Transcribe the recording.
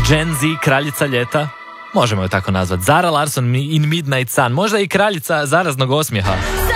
Gen Z, kraljica ljeta, možemo je tako nazvati. Zara Larsson in Midnight Sun, možda i kraljica zaraznog osmijeha.